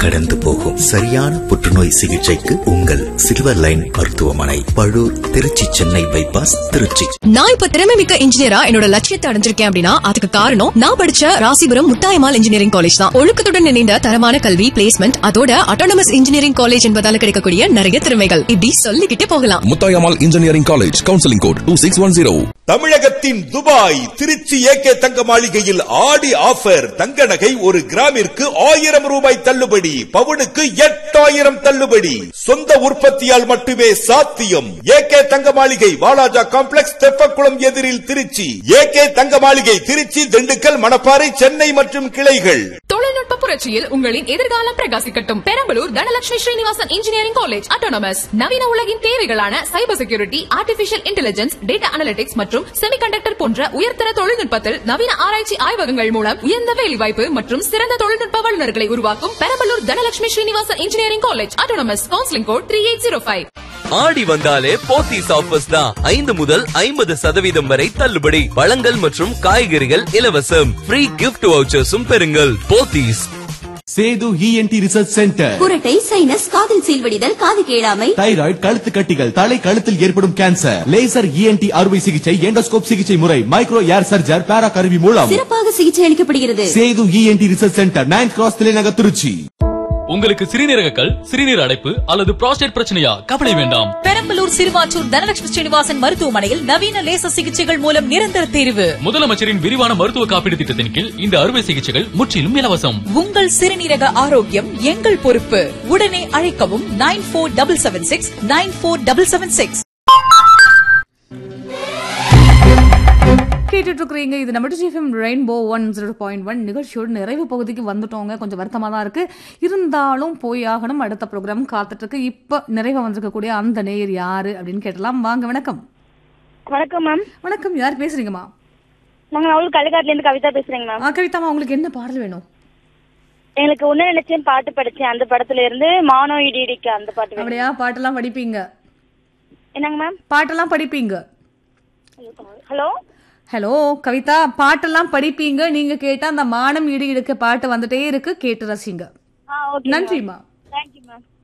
கடந்து போகும். சரியான புற்றுநோய் சிகிச்சைக்கு உங்கள் சில்வர் லைன் மருத்துவமனை, பழூர், திருச்சி, சென்னை பைபாஸ், திருச்சி. நான் இப்ப திறமை மிக்க இன்ஜினியரா என்னோட லட்சியத்தை அடைஞ்சிருக்கேன் அப்படின்னா அதுக்கு காரணம் நான் படிச்ச ராசிபுரம் முத்தாயம்மாள் இன்ஜினியரிங் காலேஜ் தான். ஒழுக்கத்துடன் இணைந்த தரமான கல்வி, பிளேஸ்மெண்ட், அதோட அட்டானமஸ் இன்ஜினியரிங் காலேஜ் என்பதால கிடைக்கக்கூடிய நிறைய திறமைகள் இப்படி சொல்லிக்கிட்டே போகலாம். Muthayammal engineering college, counselling code 2610. தமிழகத்தின் துபாய் திருச்சி ஏகே தங்க மாளிகையில் ஆடி ஆஃபர். தங்க நகை ஒரு கிராமிற்கு 1000 ரூபாய் தள்ளுபடி, பவுனுக்கு 8000 தள்ளுபடி. சொந்த உற்பத்தியால் மட்டுமே சாத்தியம். ஏகே தங்க மாளிகை, வாலாஜா காம்ப்ளெக்ஸ், தெப்பக்குளம் எதிரில் திருச்சி. ஏகே தங்க மாளிகை திருச்சி, திண்டுக்கல், மணப்பாறை, சென்னை மற்றும் கிளைகள். தொழில்நுட்ப புரட்சியில் உங்களின் எதிர்காலம் பிரகாசிக்கட்டும். Perambalur Dhanalakshmi Srinivasan engineering college autonomous நவீன உலகின் தேவைகளான cyber security, artificial intelligence, data analytics மற்றும் செமிகண்டக்டர் போன்ற உயர்தர தொழில்நுட்பத்தில் நவீன ஆராய்ச்சி ஆய்வகங்கள் மூலம் உயர்ந்த வேலைவாய்ப்பு மற்றும் சிறந்த தொழில்நுட்ப வல்லுநர்களை உருவாக்கும் Perambalur Dhanalakshmi Srinivasan engineering college autonomous. Counselling code 3805. ஆடி வந்தாலே போத்தீஸ் ஆஃபர்ஸ் தான். 5 முதல் 50% வரை தள்ளுபடி. பழங்கள் மற்றும் காய்கறிகள் இலவசம். ஃப்ரீ கிஃப்ட் வவுச்சர்ஸும் பெறுங்கள். Pothys. Setu ENT research centre. குரட்டை, சைனஸ், காதில் சீல்வடிதல், காது கேளாமை, தைராய்டு, கழுத்து கட்டிகள், தலை கழுத்தில் ஏற்படும் கேன்சர், லேசர் இஎன்டி அறுவை சிகிச்சை, எண்டோஸ்கோப் சிகிச்சை முறை, மைக்ரோ ஏர் சர்ஜர், பேரா கருவி மூலம் சிறப்பாக சிகிச்சை அளிக்கப்படுகிறது. Setu ENT research centre, 9th cross, தலைநகர், திருச்சி. உங்களுக்கு சிறுநீரக கல், சிறுநீர் அடைப்பு அல்லது புரோஸ்டேட் பிரச்சனையா? கவலை வேண்டாம். பெரம்பலூர் சிறுவாச்சூர் தனலட்சுமி ஸ்ரீனிவாசன் மருத்துவமனையில் நவீன லேசர் சிகிச்சைகள் மூலம் நிரந்தர தீர்வு. முதலமைச்சரின் விரிவான மருத்துவ காப்பீடு திட்டத்தின் கீழ் இந்த அறுவை சிகிச்சைகள் முற்றிலும் இலவசம். உங்கள் சிறுநீரக ஆரோக்கியம் எங்கள் பொறுப்பு. உடனே அழைக்கவும் 9476 94776. கேட்டுட்டு இருக்கிறீங்க. இது நம்ம டிஎஃப்எம் ரெயின்போ 101.1 நிகழ்ச்சியோட நிறைவு பகுதிக்கு வந்துட்டோங்க. கொஞ்சம் வருத்தமாக தான் இருக்கு, இருந்தாலும் போய் ஆகணும். அடுத்த ப்ரோக்ராம் காத்துட்டு இருக்கு. இப்ப நிறைவா வந்திருக்கக்கூடிய அந்த நேயர் யாரு அப்படின்னு கேட்டலாம். வாங்க. வணக்கம். வணக்கம் மேம். வணக்கம். யார் பேசுறீங்கம்மா? நாங்க அவளுக்கு கல்லுக்காட்டுல இருந்து கவிதா பேசுறேங்க மேம். கவிதாமா, உங்களுக்கு என்ன பாடல் வேணும்? எங்களுக்கு ஒண்ணு நினைச்சேன் பாட்டு படிச்சேன், அந்த படத்துல இருந்து மானோ இடிக்கு அந்த பாட்டு. அப்படியா? பாட்டெல்லாம் படிப்பீங்க? என்னங்க மேம்? பாட்டெல்லாம் படிப்பீங்க? ஹலோ ஹலோ கவிதா, பாட்டெல்லாம் படிப்பீங்க? நீங்க கேட்டா அந்த மானம் இடி இடுக்க பாட்டு வந்துட்டே இருக்கு, கேட்டு ரசிங்க. நன்றிமா. நன்றிமா. Thank you ma'am.